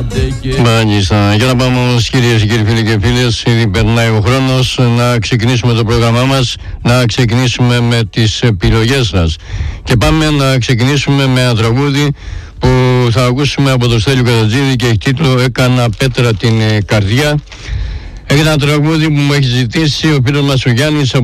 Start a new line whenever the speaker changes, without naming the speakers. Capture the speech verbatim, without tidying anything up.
Μάλιστα. Για να πάμε όμως, κυρίες και κύριοι φίλοι και φίλες, ήδη περνάει ο χρόνος να ξεκινήσουμε το πρόγραμμά μας, να ξεκινήσουμε με τις επιλογές σας. Και πάμε να ξεκινήσουμε με ένα τραγούδι που θα ακούσουμε από τον Στέλιο Κατατζίδη και έχει τίτλο «Έκανα πέτρα την καρδιά». Έχει ένα τραγούδι που μου έχει ζητήσει ο φίλος μας ο Γιάννης